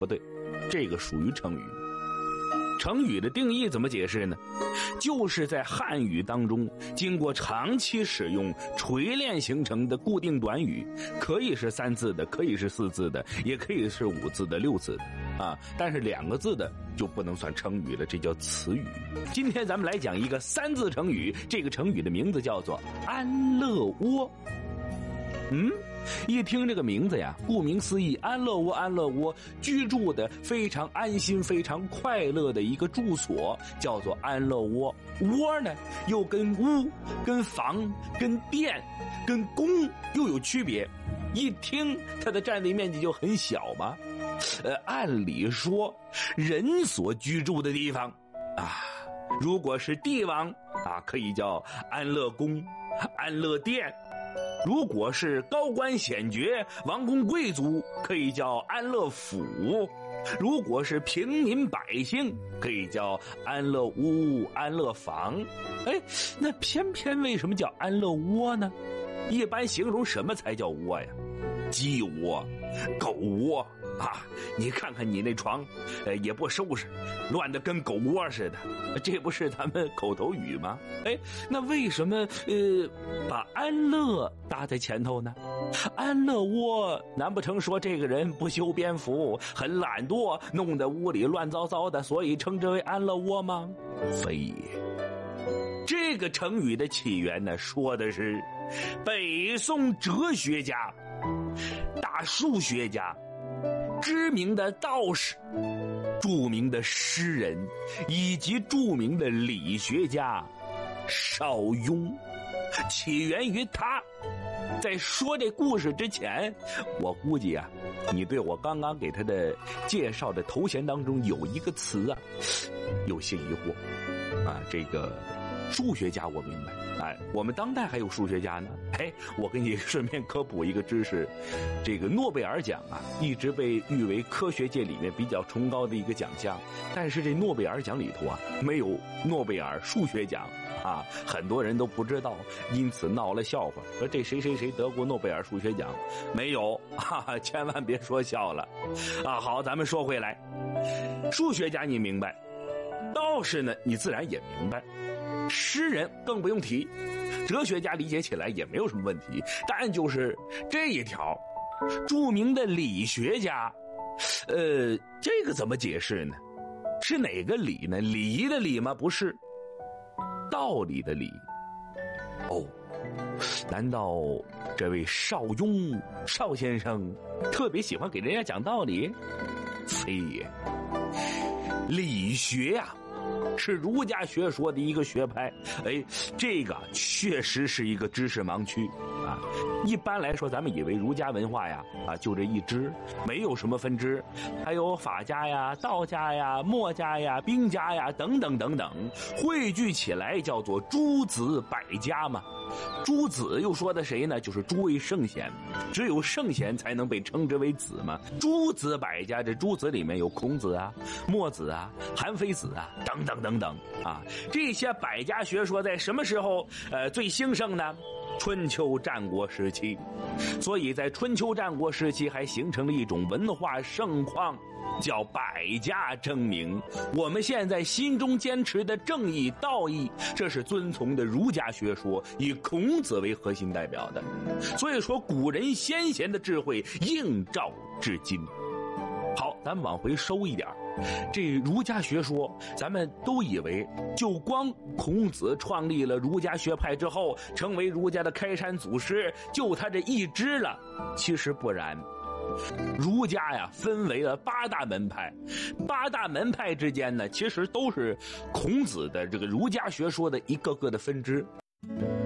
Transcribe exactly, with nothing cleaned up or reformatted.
不对，这个属于成语。成语的定义怎么解释呢？就是在汉语当中经过长期使用锤炼形成的固定短语，可以是三字的，可以是四字的，也可以是五字的、六字的啊，但是两个字的就不能算成语了，这叫词语。今天咱们来讲一个三字成语，这个成语的名字叫做安乐窝。嗯，一听这个名字呀，顾名思义，安乐窝，安乐窝，居住的非常安心、非常快乐的一个住所，叫做安乐窝。窝呢，又跟屋、跟房、跟店、跟宫又有区别。一听它的占地面积就很小嘛。呃，按理说，人所居住的地方啊，如果是帝王啊，可以叫安乐宫、安乐殿。如果是高官显爵、王公贵族，可以叫安乐府；如果是平民百姓，可以叫安乐屋、安乐房。哎，那偏偏为什么叫安乐窝呢？一般形容什么才叫窝呀？鸡窝、狗窝啊！你看看你那床，呃，也不收拾，乱得跟狗窝似的，这不是咱们口头语吗？哎，那为什么呃把安乐搭在前头呢？安乐窝，难不成说这个人不修边幅，很懒惰，弄得屋里乱糟糟的，所以称之为安乐窝吗？非也。这个成语的起源呢，说的是北宋哲学家、大数学家、知名的道士、著名的诗人以及著名的理学家邵雍。起源于他。在说这故事之前，我估计啊，你对我刚刚给他的介绍的头衔当中有一个词啊，有些疑惑啊。这个数学家我明白，哎，我们当代还有数学家呢。哎，我给你顺便科普一个知识，这个诺贝尔奖啊，一直被誉为科学界里面比较崇高的一个奖项，但是这诺贝尔奖里头啊，没有诺贝尔数学奖啊，很多人都不知道，因此闹了笑话，说这谁谁谁得过诺贝尔数学奖，没有啊，千万别说笑了啊。好，咱们说回来，数学家你明白，道士呢你自然也明白，诗人更不用提，哲学家理解起来也没有什么问题。但就是这一条，著名的理学家，呃，这个怎么解释呢？是哪个理呢？礼仪的礼吗？不是，道理的理。哦，难道这位邵雍邵先生特别喜欢给人家讲道理？非也，理学呀、啊，是儒家学说的一个学派。哎，这个确实是一个知识盲区啊。一般来说，咱们以为儒家文化呀，啊，就这一支，没有什么分支，还有法家呀、道家呀、墨家呀、兵家呀等等等等，汇聚起来叫做诸子百家嘛。诸子又说的谁呢？就是诸位圣贤，只有圣贤才能被称之为子嘛。诸子百家，这诸子里面有孔子啊、墨子啊、韩非子啊等等等等啊。这些百家学说在什么时候呃最兴盛呢？春秋战国时期。所以在春秋战国时期还形成了一种文化盛况，叫百家争鸣。我们现在心中坚持的正义道义，这是遵从的儒家学说，以孔子为核心代表的。所以说古人先贤的智慧映照至今。好，咱们往回收一点，这儒家学说咱们都以为就光孔子创立了儒家学派之后，成为儒家的开山祖师，就他这一支了。其实不然，儒家呀分为了八大门派，八大门派之间呢，其实都是孔子的这个儒家学说的一个个的分支。